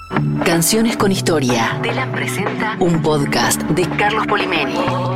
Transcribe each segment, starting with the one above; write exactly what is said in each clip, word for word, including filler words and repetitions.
Canciones con Historia. Telam presenta un podcast de Carlos Polimeni.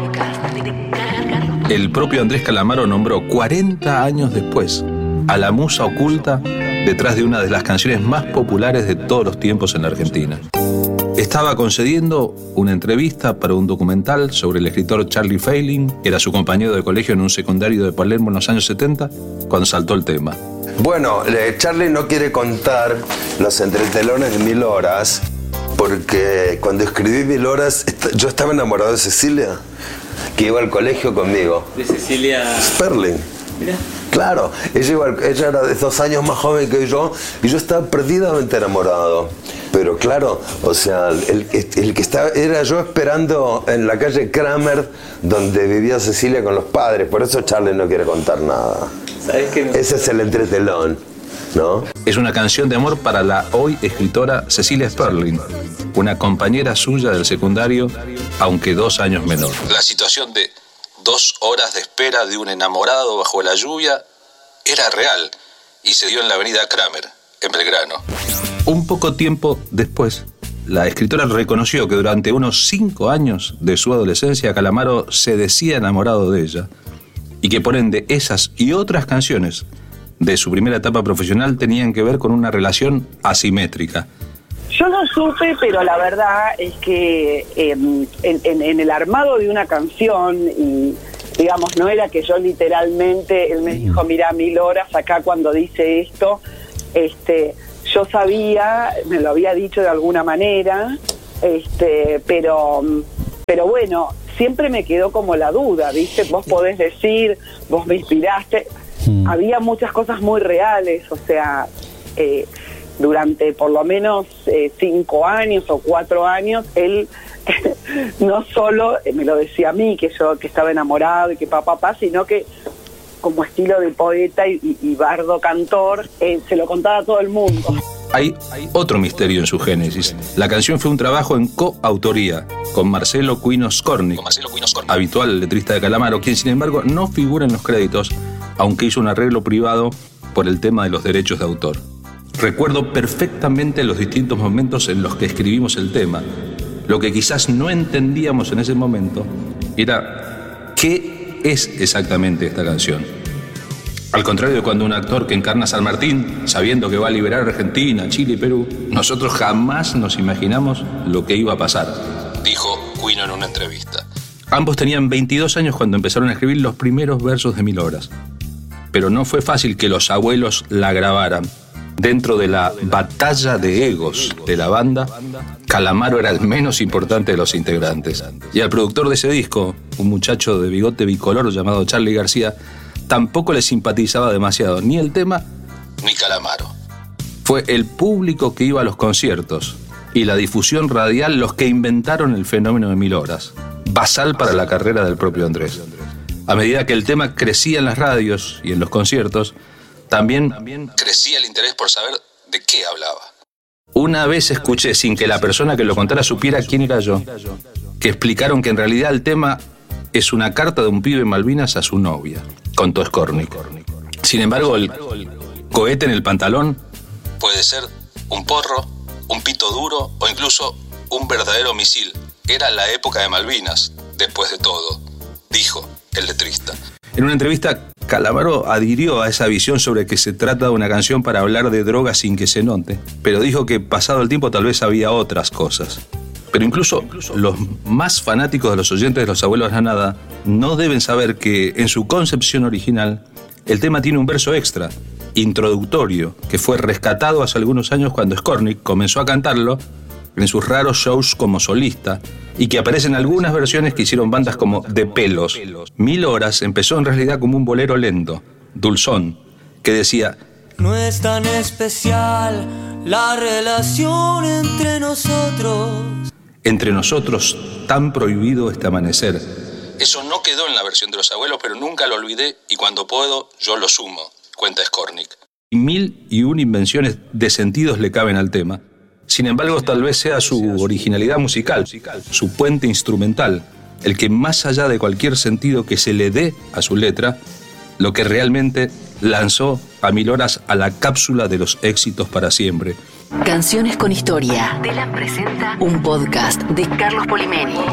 El propio Andrés Calamaro nombró cuarenta años después a la musa oculta detrás de una de las canciones más populares de todos los tiempos en la Argentina. Estaba concediendo una entrevista para un documental sobre el escritor Charlie Feiling, que era su compañero de colegio en un secundario de Palermo en los años setenta, cuando saltó el tema. Bueno, Charlie no quiere contar los entretelones de Mil Horas, porque cuando escribí Mil Horas, yo estaba enamorado de Cecilia, que iba al colegio conmigo. ¿De Cecilia Sperling? Mira. Claro, ella, iba, ella era de dos años más joven que yo, y yo estaba perdidamente enamorado. Pero claro, o sea, el, el que estaba, era yo esperando en la calle Kramer, donde vivía Cecilia con los padres, por eso Charlie no quiere contar nada. ¿Sabes qué? Ese es el entretelón, ¿no? Es una canción de amor para la hoy escritora Cecilia Sperling, una compañera suya del secundario, aunque dos años menor. La situación de dos horas de espera de un enamorado bajo la lluvia era real y se dio en la avenida Kramer, en Belgrano. Un poco tiempo después, la escritora reconoció que durante unos cinco años de su adolescencia Calamaro se decía enamorado de ella y que por ende esas y otras canciones de su primera etapa profesional tenían que ver con una relación asimétrica. Yo no supe, pero la verdad es que eh, en, en, en el armado de una canción, y digamos, no era que yo literalmente, él me dijo, mira, Mil Horas, acá cuando dice esto, este, yo sabía, me lo había dicho de alguna manera, este, pero, pero bueno, siempre me quedó como la duda, ¿viste? Vos podés decir, vos me inspiraste, mm. había muchas cosas muy reales, o sea... Eh, durante por lo menos eh, cinco años o cuatro años, él no solo me lo decía a mí, que yo que estaba enamorado y que papá, papá, sino que como estilo de poeta y, y, y bardo cantor, eh, se lo contaba a todo el mundo. Hay otro misterio en su génesis. La canción fue un trabajo en coautoría con Marcelo Cuino Skornik, habitual letrista de Calamaro, quien sin embargo no figura en los créditos, aunque hizo un arreglo privado por el tema de los derechos de autor. Recuerdo perfectamente los distintos momentos en los que escribimos el tema. Lo que quizás no entendíamos en ese momento era qué es exactamente esta canción. Al contrario de cuando un actor que encarna a San Martín, sabiendo que va a liberar a Argentina, Chile y Perú, nosotros jamás nos imaginamos lo que iba a pasar, dijo Cuino en una entrevista. Ambos tenían veintidós años cuando empezaron a escribir los primeros versos de Mil Horas. Pero no fue fácil que los abuelos la grabaran. Dentro de la batalla de egos de la banda, Calamaro era el menos importante de los integrantes. Y al productor de ese disco, un muchacho de bigote bicolor llamado Charlie García, tampoco le simpatizaba demasiado ni el tema ni Calamaro. Fue el público que iba a los conciertos y la difusión radial los que inventaron el fenómeno de Mil Horas, basal para la carrera del propio Andrés. A medida que el tema crecía en las radios y en los conciertos, También, también crecía el interés por saber de qué hablaba. Una vez escuché, sin que la persona que lo contara supiera quién era yo, que explicaron que en realidad el tema es una carta de un pibe en Malvinas a su novia, contó Skornik. Sin embargo, el cohete en el pantalón puede ser un porro, un pito duro o incluso un verdadero misil. Era la época de Malvinas, después de todo, dijo el letrista. En una entrevista, Calamaro adhirió a esa visión sobre que se trata de una canción para hablar de drogas sin que se note, pero dijo que pasado el tiempo tal vez había otras cosas. Pero incluso los más fanáticos de los oyentes de Los Abuelos de la Nada no deben saber que en su concepción original el tema tiene un verso extra, introductorio, que fue rescatado hace algunos años cuando Skornik comenzó a cantarlo en sus raros shows como solista, y que aparece en algunas versiones que hicieron bandas como De Pelos. Mil Horas empezó en realidad como un bolero lento, dulzón, que decía: no es tan especial la relación entre nosotros. Entre nosotros, tan prohibido este amanecer. Eso no quedó en la versión de Los Abuelos, pero nunca lo olvidé y cuando puedo, yo lo sumo, cuenta Skornik. Y mil y una invenciones de sentidos le caben al tema. Sin embargo, tal vez sea su originalidad musical, su puente instrumental, el que más allá de cualquier sentido que se le dé a su letra, lo que realmente lanzó a Mil Horas a la cápsula de los éxitos para siempre, Canciones con historia. Telam presenta un podcast de Carlos Polimeni.